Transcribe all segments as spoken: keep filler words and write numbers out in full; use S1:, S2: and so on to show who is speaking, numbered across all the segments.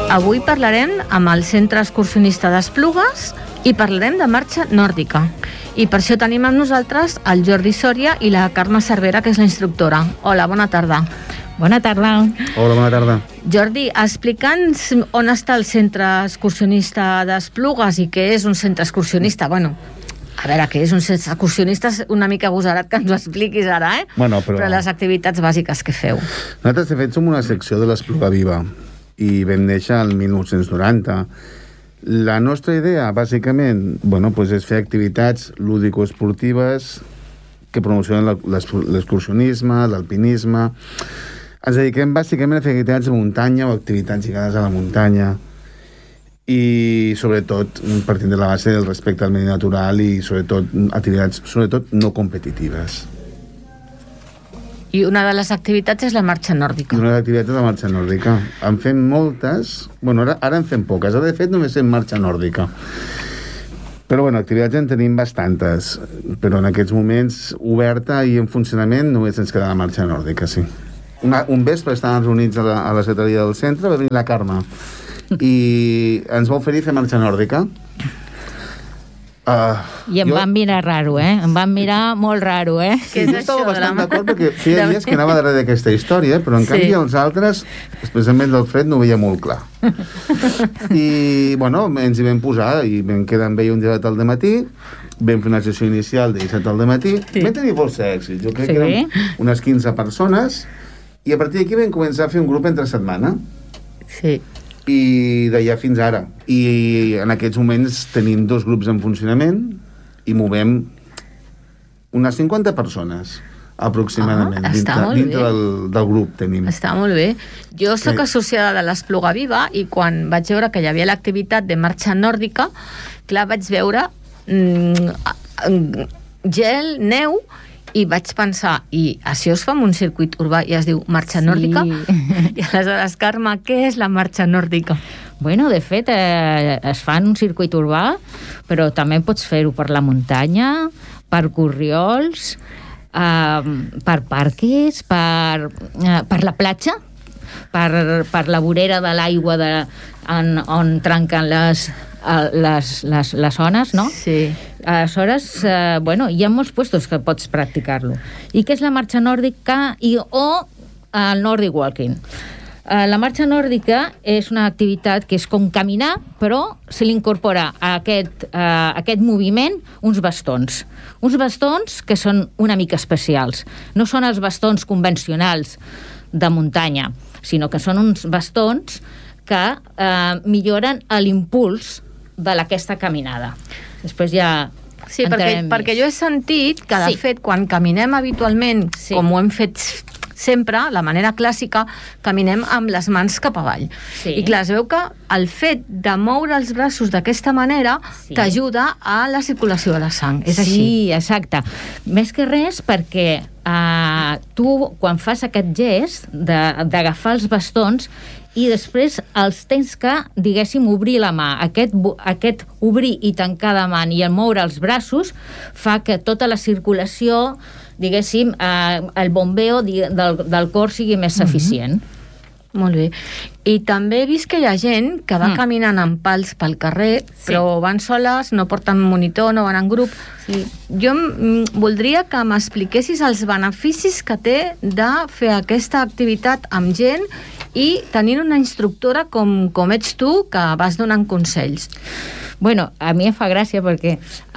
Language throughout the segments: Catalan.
S1: Avui parlarem amb el Centre Excursionista d'Esplugues i parlarem de marxa nòrdica. I per això tenim amb nosaltres el Jordi Sòria i la Carme Cervera, que és la instructora. Hola, bona tarda.
S2: Bona tarda.
S3: Hola, bona tarda.
S1: Jordi, explica'ns on està el Centre Excursionista d'Esplugues i què és un centre excursionista. Bueno, a veure, què és un centre excursionista? Una mica agosarat que ens ho expliquis ara, eh?
S3: Bueno, però...
S1: però les activitats bàsiques que feu.
S3: Nosaltres, de fet, som una secció de l'Espluga Viva i vam néixer al mil nou-cents noranta. La nostra idea, bàsicament, bueno, pues és fer activitats lúdico-esportives que promocionen l'excursionisme, l'alpinisme. Ens dediquem bàsicament a fer activitats de muntanya o activitats lligades a la muntanya i, sobretot, partint de la base del respecte al medi natural i, sobretot, activitats sobretot no competitives.
S1: I una de les activitats és la marxa nòrdica.
S3: Una de les activitats és la marxa nòrdica. En fem moltes, bueno, ara, ara en fem poques, ara de fet només fem marxa nòrdica. Però bueno, activitats en tenim bastantes, però en aquests moments oberta i en funcionament només ens queda la marxa nòrdica, sí. Una, un vespre estàvem reunits a la, a la secretaria del centre, va venir la Carme i ens va oferir fer marxa nòrdica.
S2: Uh, I em jo... van mirar raro, eh? Em van mirar molt raro, eh?
S3: Sí, jo estava bastant la... d'acord perquè feia dies que anava darrere d'aquesta història, però en sí. canvi els altres, especialment l'Alfred, no ho veia molt clar. I, bueno, ens hi vam posar i vam quedar amb ell un dia al dematí, vam fer una sessió inicial de disset al dematí, sí. vam tenir força èxit. Jo crec sí. que érem unes quinze persones i a partir d'aquí vam començar a fer un grup entre setmana.
S1: Sí.
S3: I d'allà fins ara. I en aquests moments tenim dos grups en funcionament i movem unes cinquanta persones aproximadament.
S1: Ah, està
S3: dintre,
S1: molt
S3: dintre
S1: bé.
S3: Del, del grup tenim.
S1: Està molt bé. Jo sóc
S3: sí.
S1: associada de l'Espluga Viva i quan vaig veure que hi havia l'activitat de marxa nòrdica, clar, vaig veure mm, gel, neu, i vaig pensar, i això es fa en un circuit urbà i es diu marxa nòrdica? Sí. I aleshores, Carme, què és la marxa nòrdica?
S2: Bueno, de fet, eh, es fa en un circuit urbà, però també pots fer-ho per la muntanya, per corriols, eh, per parques, per, eh, per la platja, per, per la vorera de l'aigua de, en, on trenquen les... Les, les, les zones, no?
S1: Sí.
S2: Aleshores, eh, bueno, hi ha molts puestos que pots practicar-lo. I què és la marxa nòrdica i, o el Nordic Walking? Eh, la marxa nòrdica és una activitat que és com caminar, però se li incorpora a aquest, eh, a aquest moviment uns bastons. Uns bastons que són una mica especials. No són els bastons convencionals de muntanya, sinó que són uns bastons que eh, milloren l'impuls de aquesta caminada. Després ja
S1: sí, perquè, perquè jo he sentit que, de sí. fet, quan caminem habitualment, sí. com ho hem fet sempre, la manera clàssica, caminem amb les mans cap avall. Sí. I clar, es veu que el fet de moure els braços d'aquesta manera sí. t'ajuda a la circulació de la sang. És
S2: sí,
S1: així.
S2: Sí, exacte. Més que res perquè uh, tu, quan fas aquest gest d'agafar els bastons i després els tens que, diguéssim, obrir la mà. Aquest, aquest obrir i tancar de mà i el moure els braços fa que tota la circulació, diguéssim, eh, el bombeo del, del cor sigui més mm-hmm. eficient.
S1: Molt bé. I també he vist que hi ha gent que va mm. caminant amb pals pel carrer, sí. però van soles, no porten monitor, no van en grup. Sí. Jo mm, voldria que m'expliquessis els beneficis que té de fer aquesta activitat amb gent i tenint una instructora com, com ets tu, que vas donant consells.
S2: Bueno, a mi em fa gràcia perquè uh,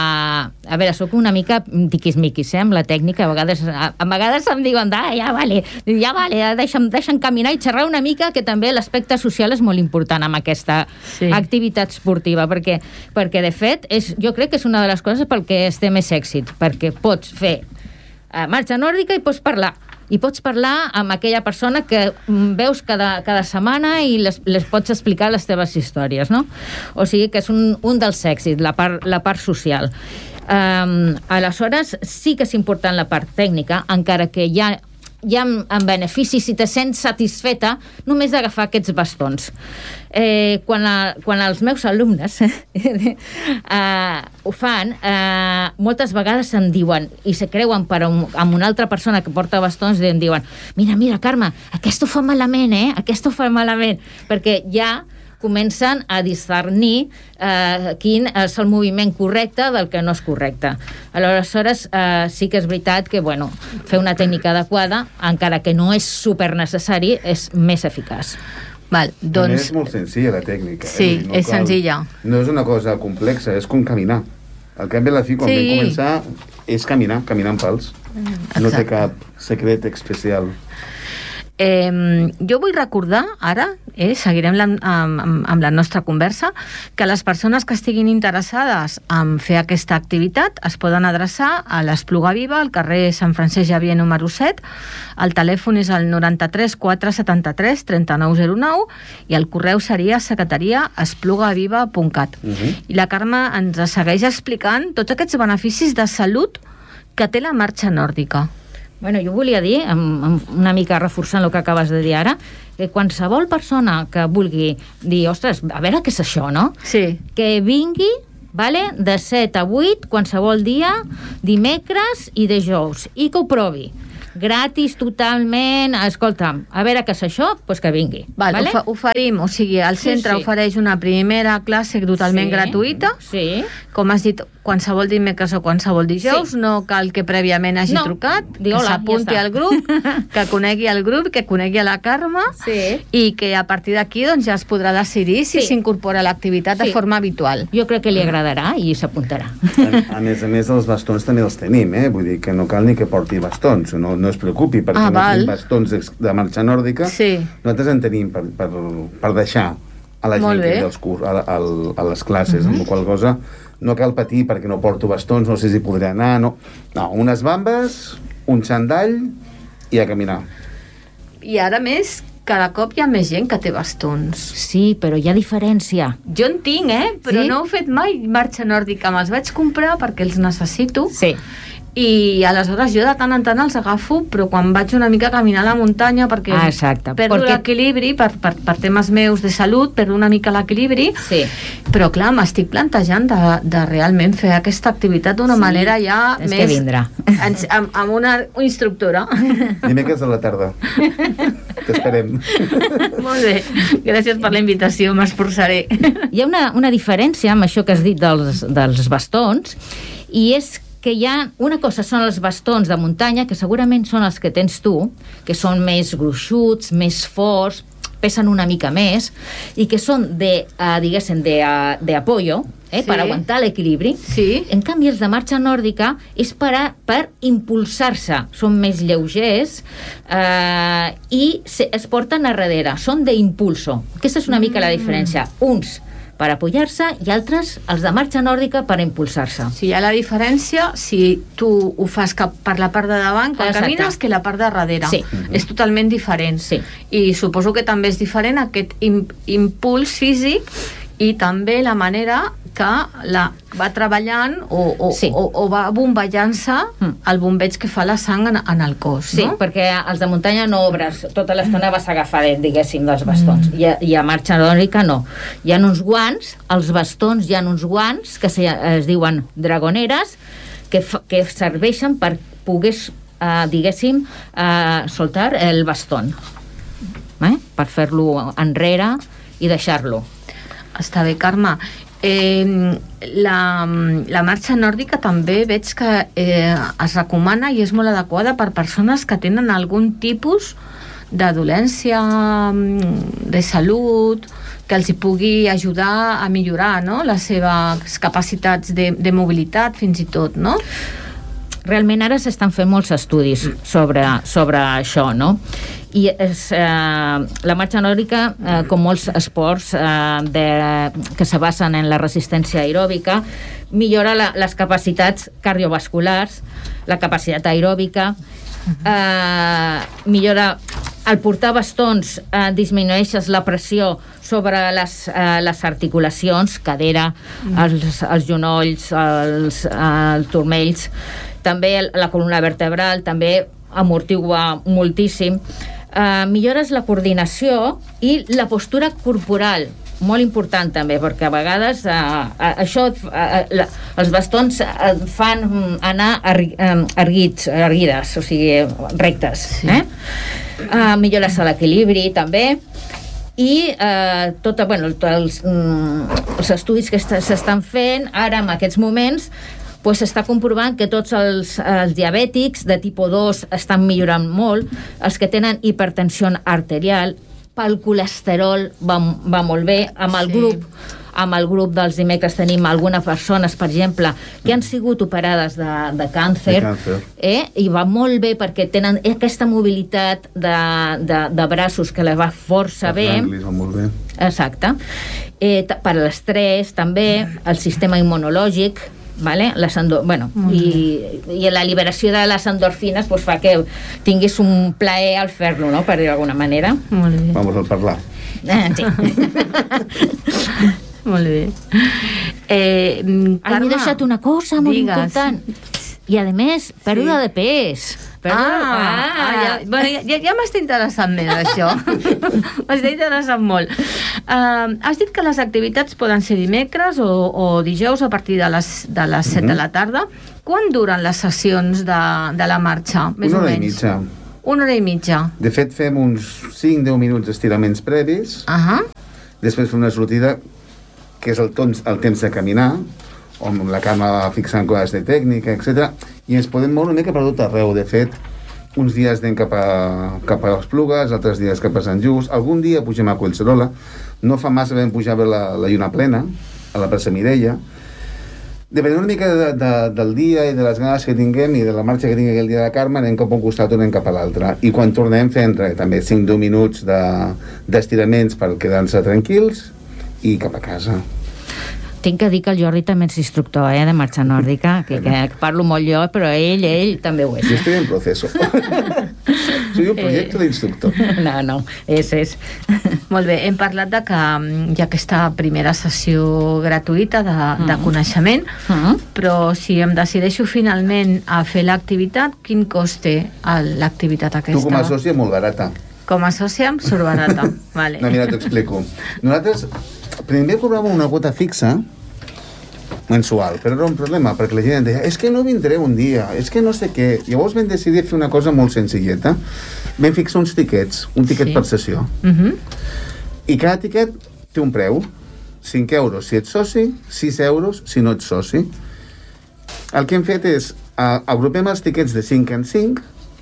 S2: a veure, sóc una mica tiquismiquis, eh, amb la tècnica. A vegades, a, a vegades em diuen, ah, ja vale, ja vale, deixa'm, deixa'm caminar i xerrar una mica, que també l'aspecte social és molt important amb aquesta sí. activitat esportiva, perquè, perquè de fet, és, jo crec que és una de les coses pel que es té més èxit, perquè pots fer uh, marxa nòrdica i pots parlar. I pots parlar amb aquella persona que veus cada, cada setmana i les, les pots explicar les teves històries, no? O sigui que és un, un dels èxits, la part, la part social. Um, aleshores, sí que és important la part tècnica, encara que hi ha ja en, en benefici, si te sents satisfeta, només d'agafar aquests bastons. Eh, quan, a, quan els meus alumnes eh, ho fan, eh, moltes vegades em diuen, i se creuen per un, amb una altra persona que porta bastons, i em diuen, mira, mira, Carme, aquest ho fa malament, eh? Aquest ho fa malament, perquè ja comencen a discernir eh, quin és el moviment correcte del que no és correcte. Aleshores, eh, sí que és veritat que, bueno, fer una tècnica adequada, encara que no és super necessari, és més eficaç.
S1: Val, doncs...
S3: És molt senzilla, la tècnica.
S1: Sí,
S3: eh? no
S1: és
S3: cal,
S1: senzilla.
S3: No és una cosa complexa, és com caminar. Al cap i a la fi, quan
S1: sí.
S3: vam començar, és caminar, caminar en pals. Exacte. No té cap secret especial.
S1: Eh, jo vull recordar ara, eh, seguirem la, amb, amb, amb la nostra conversa, que les persones que estiguin interessades en fer aquesta activitat es poden adreçar a l'Espluga Viva, al carrer Sant Francesc Xavier número set. El telèfon és el noranta-tres quatre setanta-tres trenta-nou zero nou i el correu seria secretaria esplugaviva punt cat. Uh-huh. I la Carme ens segueix explicant tots aquests beneficis de salut que té la marxa nòrdica.
S2: Bueno, jo volia dir, una mica reforçant el que acabes de dir ara, que qualsevol persona que vulgui dir, ostres, a veure què és això, no?
S1: Sí.
S2: Que vingui, vale, de set a vuit, qualsevol dia, dimecres i dijous, i que ho provi. Gratis, totalment, escolta'm, a veure què és això, doncs que vingui.
S1: Val,
S2: vale?
S1: Ho oferim, o sigui, el centre
S2: sí, sí.
S1: ofereix una primera classe totalment
S2: sí,
S1: gratuïta,
S2: sí.
S1: Com has dit, qualsevol dimecres o qualsevol dijous, sí. No cal que prèviament hagi
S2: no.
S1: trucat,
S2: Diu,
S1: que
S2: hola,
S1: s'apunti
S2: ja
S1: al grup, que conegui el grup, que conegui a la Carme,
S2: sí.
S1: I que a partir d'aquí doncs, ja es podrà decidir si s'incorpora sí. a l'activitat sí. de forma habitual.
S2: Jo crec que li agradarà i s'apuntarà.
S3: A, a més a més, els bastons també els tenim, eh? Vull dir que no cal ni que porti bastons, no, no es preocupi, perquè ah, no tenim bastons de marxa nòrdica, sí. Nosaltres en tenim per, per, per deixar a la gent que dels curs, a, a, a les classes, uh-huh. amb la qual cosa no cal patir perquè no porto bastons, no sé si podré anar, no. No, unes bambes, un xandall i a caminar.
S1: I ara més, cada cop hi ha més gent que té bastons.
S2: Sí, però hi ha diferència.
S1: Jo en tinc, eh? Però
S2: sí?
S1: no he fet mai marxa nòrdica. Me'ls vaig comprar perquè els necessito.
S2: Sí.
S1: I aleshores jo de tant en tant els agafo, però quan vaig una mica a caminar a la muntanya perquè
S2: ah, exacte.
S1: perdo perquè... l'equilibri per, per, per temes meus de salut, perdo una mica l'equilibri,
S2: sí.
S1: Però clar, m'estic plantejant de, de realment fer aquesta activitat d'una sí. manera ja
S2: és
S1: més...
S2: que vindrà.
S1: En, amb, amb una instructora.
S3: Dimecres a la tarda. T'esperem.
S1: Molt bé, gràcies per la invitació, m'esforçaré.
S2: Hi ha una, una diferència amb això que has dit dels, dels bastons, i és que hi ha una cosa, són els bastons de muntanya, que segurament són els que tens tu, que són més gruixuts, més forts, pesen una mica més, i que són de, uh, diguéssim, de, uh, de apoyo, eh, sí. Per aguantar l'equilibri.
S1: Sí.
S2: En canvi, els de marxa nòrdica és per, a, per impulsar-se. Són més lleugers uh, i se, es porten a darrere. Són d'impulso. Aquesta és una mm. mica la diferència. Uns per apoyar-se i altres, els de marxa nòrdica, per impulsar-se.
S1: Sí, hi ha la diferència si tu ho fas cap per la part de davant quan
S2: exacte.
S1: Camines que la part de darrere.
S2: Sí.
S1: És totalment diferent.
S2: Sí.
S1: I suposo que també és diferent aquest im- impuls físic i també la manera que la va treballant o, o, sí. o, o va bomballant-se mm. el bombeig que fa la sang en, en el cos.
S2: Sí,
S1: no?
S2: Perquè els de muntanya no obres, tota l'estona vas agafadet, diguéssim, dels bastons. Mm. I, a, I a marxa nòrdica no. Hi ha uns guants, els bastons hi ha uns guants que se, es diuen dragoneres, que, fa, que serveixen per poder, eh, diguéssim, eh, soltar el bastón. Eh? Per fer-lo enrere i deixar-lo.
S1: Està bé, Carme. Eh, la, la marxa nòrdica també veig que eh, es recomana i és molt adequada per persones que tenen algun tipus de dolència, de salut, que els hi pugui ajudar a millorar, no? Les seves capacitats de, de mobilitat, fins i tot, no?
S2: Realment ara s'estan fent molts estudis sobre, sobre això, no? I és, eh, la marxa nòrdica, eh, com molts esports eh, de, que se basen en la resistència aeròbica, millora la, les capacitats cardiovasculars, la capacitat aeròbica, eh, millora al portar bastons, eh, disminueixes la pressió sobre les, eh, les articulacions, cadera, els, els genolls, els, els turmells, també la columna vertebral, també amortigua moltíssim. Uh, millores la coordinació i la postura corporal, molt important també, perquè a vegades uh, uh, això uh, la, els bastons uh, fan anar erg, uh, erguits, erguides, o sigui, rectes. Sí. Eh? Uh, millores l'equilibri també, i eh, tota, bueno, els, mm, els estudis que s'estan fent ara en aquests moments, pues s'està comprovant que tots els, els diabètics de tipus dos estan millorant molt, els que tenen hipertensió arterial, pel colesterol va, va molt bé, amb el sí. grup amb el grup dels dimecres tenim algunes persones, per exemple, que han sigut operades de, de càncer, de càncer. Eh? I va molt bé perquè tenen aquesta mobilitat de, de, de braços que les va força bé.
S3: Va molt bé.
S2: Exacte. Eh, per l'estrès també, el sistema immunològic, vale? Les endo... bueno, i, i la liberació de les endorfines pues, fa que tinguis un plaer al fer-lo, no? Per dir d'alguna manera.
S1: Molt bé.
S3: Vamos a parlar.
S2: Eh, sí.
S1: Molt bé. Eh, Carme,
S2: Ai, m'he deixat una cosa molt
S1: digues.
S2: important. I, a més, pèrdua sí. de pes. Pèrdua...
S1: Ah, ah, ah, ja, bueno, ja, ja m'està interessant més, això. M'està interessant molt. Uh, has dit que les activitats poden ser dimecres o, o dijous a partir de les, de les set mm-hmm. de la tarda. Quan duren les sessions de, de la marxa? Més
S3: Una
S1: o
S3: hora
S1: menys?
S3: i mitja.
S1: Una hora i mitja.
S3: De fet, fem uns cinc a deu minuts d'estiraments previs.
S1: Uh-huh.
S3: Després fem una sortida que és el, tons, el temps de caminar, on la Carme va fixant coses de tècnica, etcètera. I ens podem moure una mica per tot arreu. De fet, uns dies anem cap a, cap a Esplugues, altres dies cap a Sant Just, algun dia pugem a Collserola. No fa massa vam pujar a veure la, la lluna plena, a la plaça Mireia. Depenent una mica de, de, del dia i de les ganes que tinguem i de la marxa que tingui el dia de la Carme, anem cap a un costat o anem cap a l'altre. I quan tornem fem també cinc a deu minuts d'estiraments de, per quedar-se tranquils i cap a casa.
S2: Tinc que dir que el Jordi també és instructor, eh, de marxa nòrdica, que, que parlo molt jo, però ell, ell també ho és.
S3: Jo estic en proceso. Soy un projecte eh... d'instructor.
S2: No, no, és, és.
S1: Molt bé, hem parlat de que hi ha aquesta primera sessió gratuïta de, mm. de coneixement, mm. però si em decideixo finalment a fer l'activitat, quin cost té l'activitat aquesta?
S3: Tu com a sòcia molt barata.
S1: Com a sòcia em surt barata. Vale.
S3: No, mira, t'ho explico. Nosaltres primer cobràvem una quota fixa mensual, però era un problema, perquè la gent deia, és que no vindré un dia, és que no sé què. Llavors vam decidir fer una cosa molt senzilleta. Vam fixar uns tiquets, un tiquet sí. per sessió. Uh-huh. I cada tiquet té un preu. cinc euros si ets soci, sis euros si no ets soci. El que hem fet és, uh, agrupem els tiquets de cinc en cinc,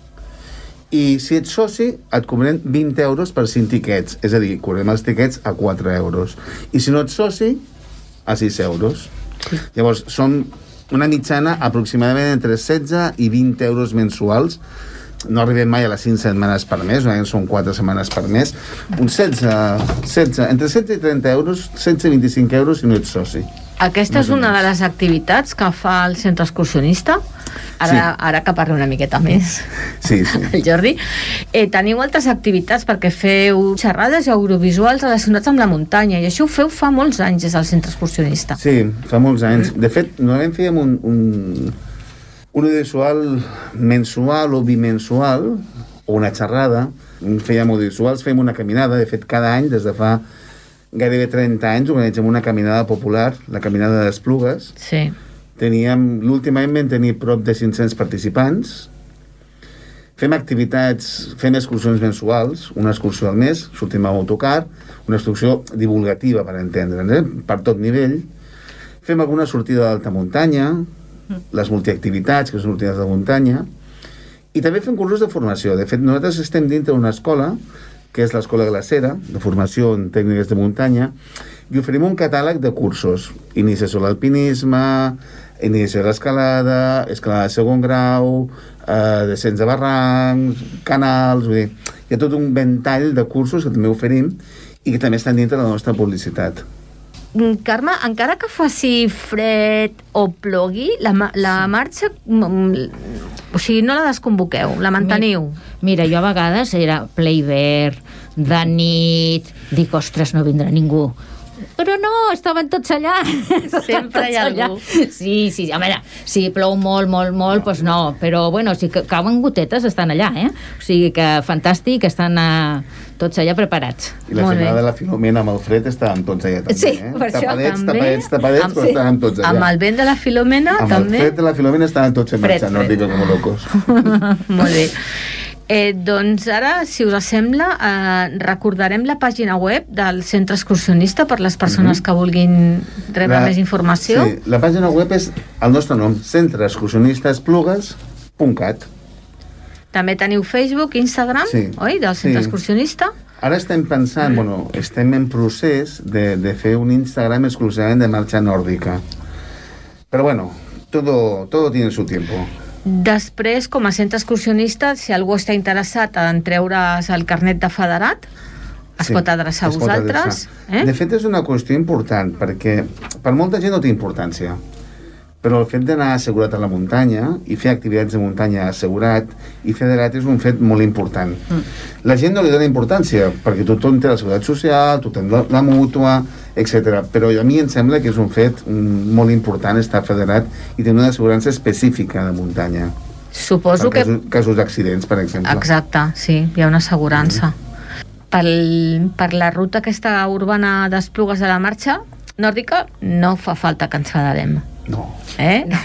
S3: i si ets soci et cobrem vint euros per cinc tiquets, és a dir, cobrem els tiquets a quatre euros, i si no ets soci a sis euros. Sí. Llavors són una mitjana aproximadament entre setze i vint euros mensuals. No arribem mai a les cinc setmanes per mes, són quatre setmanes per mes, uns setze, setze, entre setze i trenta euros, setze i vint-i-cinc euros si no ets soci.
S1: Aquesta és una de les activitats que fa el centre excursionista. Ara, sí. ara que parli una miqueta més
S3: sí, sí.
S1: el Jordi. Eh, teniu altres activitats perquè feu xerrades i audiovisuals relacionats amb la muntanya, i això ho feu fa molts anys des del centre excursionista.
S3: Sí, fa molts anys. De fet, normalment fèiem un, un, un audiovisual mensual o bimensual, o una xerrada. Fèiem audiovisuals, fèiem una caminada. De fet, cada any, des de fa gairebé trenta anys, organitzem una caminada popular, la caminada d'Esplugues.
S1: Sí.
S3: Teníem, l'últim any vam tenir prop de cinc-cents participants. Fem activitats, fem excursions mensuals, una excursió al mes, sortim amb autocar, una excursió divulgativa, per entendre'ns, eh? Per tot nivell. Fem alguna sortida d'alta muntanya, les multiactivitats, que són sortides de muntanya, i també fem cursos de formació. De fet, nosaltres estem dintre d'una escola, que és l'Escola Glacera, de formació en tècniques de muntanya, i oferim un catàleg de cursos. Iniciació a l'alpinisme, iniciació a l'escalada, escalada de segon grau, eh, descens de barrancs, canals, vull dir, hi ha tot un ventall de cursos que també oferim i que també estan dintre de la nostra publicitat.
S1: Carme, encara que faci fred o plogui, la, la marxa, o sigui, no la desconvoqueu, la manteniu?
S2: Mira, jo a vegades era ple hivern, de nit, dic, ostres, no vindrà ningú. però no, estaven tots allà.
S1: Sempre hi ha algú.
S2: Sí, sí, a veure, si plou molt, molt, molt, doncs no, però bueno, si cauen gotetes estan allà, eh? O sigui que fantàstic, estan uh, tots allà preparats.
S3: I la setmana de la Filomena amb el fred estaven tots allà també,
S2: sí,
S3: eh?
S2: Per
S3: tapadets,
S2: això,
S3: tapadets, tapadets,
S1: amb,
S3: però sí. Estaven tots allà.
S1: Amb el vent de la Filomena
S3: amb
S1: també.
S3: Amb el fred de la Filomena estaven tots en marxa, no digo com locos.
S1: Molt bé. Eh, doncs ara, si us sembla, eh, recordarem la pàgina web del Centre Excursionista per les persones mm-hmm. que vulguin rebre la, més informació.
S3: Sí, la pàgina web és el nostre nom, centre excursionista esplugues punt cat.
S1: També teniu Facebook, Instagram, sí. oi, del Centre sí. Excursionista?
S3: Ara estem pensant, mm. bueno, estem en procés de, de fer un Instagram exclusivament de marxa nòrdica. Però bueno, todo, todo tiene su tiempo.
S1: Després, com a centre excursionista, si algú està interessat en treure's el carnet de federat, es sí, pot adreçar a vosaltres. Eh?
S3: De fet, és una qüestió important, perquè per molta gent no té importància, però el fet d'anar assegurat a la muntanya i fer activitats de muntanya assegurat i federat és un fet molt important. Mm. La gent no li dona importància, perquè tothom té la seguretat social, tothom la, la mútua, etcètera. Però a mi em sembla que és un fet mm, molt important estar federat i tenir una assegurança específica de muntanya.
S1: Suposo
S3: per
S1: que...
S3: casos, casos d'accidents, per exemple.
S1: Exacte, sí, hi ha una assegurança. Mm. Pel, per la ruta aquesta urbana d'Esplugues de la Marxa nòrdica no fa falta que ens federem.
S3: No.
S1: Eh? No.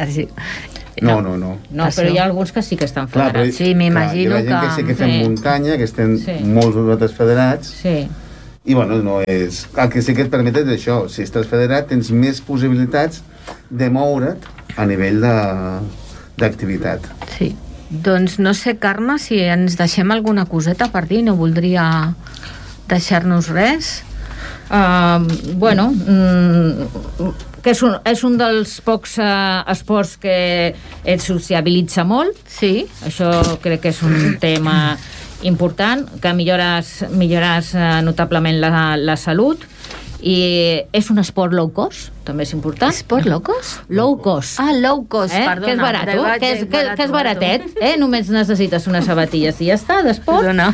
S3: No, no, no.
S2: No, però hi ha alguns que sí que estan federats.
S3: Clar, però,
S1: sí, m'imagino que...
S3: Hi ha gent que sí que fem
S2: sí.
S3: muntanya, que estem
S2: sí.
S3: molts nosaltres federats,
S2: sí.
S3: i bueno, no és... El que sí que et permet és això, si estàs federat tens més possibilitats de moure't a nivell d'activitat.
S1: Sí. Doncs no sé, Carme, si ens deixem alguna coseta per dir, no voldria deixar-nos res.
S2: Uh, bueno, mm, que és un, és un dels pocs uh, esports que et sociabilitza molt.
S1: Sí.
S2: Això crec que és un tema important, que millores, millores uh, notablement la, la salut, i és un esport low cost, també és important.
S1: Esport low cost?
S2: Low cost.
S1: Ah, low cost,
S2: eh?
S1: perdona.
S2: Que és barat, que és, que, que és baratet, eh? Només necessites unes sabatilles i ja està, d'esport.
S1: Perdona.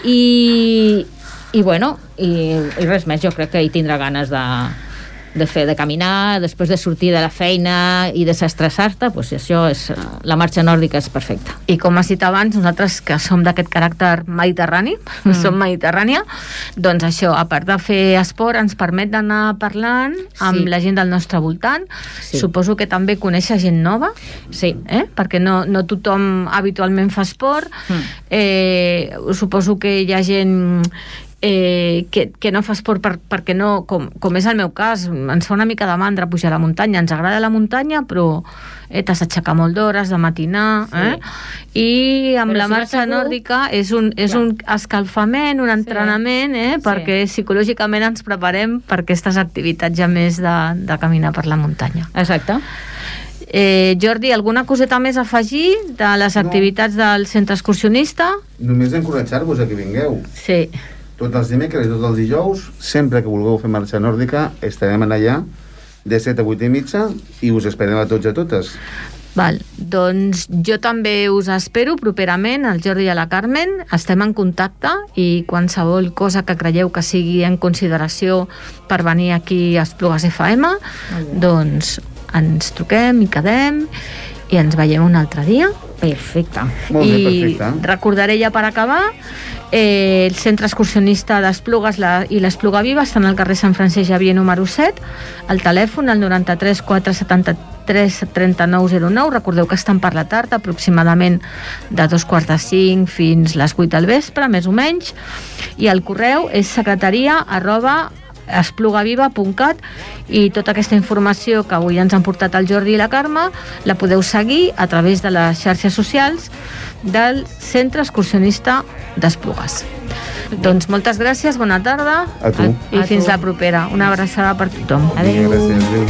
S2: I, i bueno, i, i res més, jo crec que hi tindrà ganes de... de fer, de caminar, després de sortir de la feina i desestressar-te, doncs això és, la marxa nòrdica és perfecta.
S1: I com has dit abans, nosaltres que som d'aquest caràcter mediterrani, mm. som mediterrània, doncs això, a part de fer esport, ens permet d'anar parlant amb sí. la gent del nostre voltant. Sí. Suposo que també conèixer gent nova,
S2: sí.
S1: eh? Perquè no, no tothom habitualment fa esport. Mm. Eh, suposo que hi ha gent... Eh, que, que no fa esport per, perquè no, com, com és el meu cas, ens fa una mica de mandra pujar a la muntanya, ens agrada la muntanya, però eh, t'has d'aixecar molt d'hores, de matinar, eh? Sí. I amb però la si marxa nòrdica és, un, és un escalfament, un entrenament, eh? Sí. Perquè psicològicament ens preparem per aquestes activitats ja més de, de caminar per la muntanya.
S2: Exacte.
S1: Eh, Jordi, alguna coseta més a afegir de les no. activitats del centre excursionista?
S3: Només encoratjar-vos a que vingueu.
S1: Sí.
S3: Tots els dimecres i tots els dijous, sempre que vulgueu fer marxa nòrdica, estarem allà de set a vuit i mitja i us esperem a tots i a totes.
S1: Val, doncs jo també us espero properament, el Jordi i la Carmen, estem en contacte i qualsevol cosa que creieu que sigui en consideració per venir aquí a Esplugues F M, doncs ens truquem i quedem i ens veiem un altre dia.
S2: Perfecte.
S3: Molt bé, perfecte.
S1: I recordaré ja per acabar, eh, el centre excursionista d'Esplugues la, i l'Espluga Viva estan al carrer Sant Francesc Xavier número set, el telèfon el noranta-tres quatre setanta-tres trenta-nou zero nou. Recordeu que estan per la tarda, aproximadament de dos quarts de cinc fins les vuit del vespre, més o menys, i el correu és secretaria arroba esplugaviva punt cat, i tota aquesta informació que avui ens han portat el Jordi i la Carme la podeu seguir a través de les xarxes socials del Centre Excursionista d'Esplugues. Doncs moltes gràcies, bona tarda
S3: a tu.
S1: I
S2: a
S1: fins
S2: tu.
S1: la propera. Una abraçada per tothom.
S2: Adéu.
S3: Gràcies, adéu.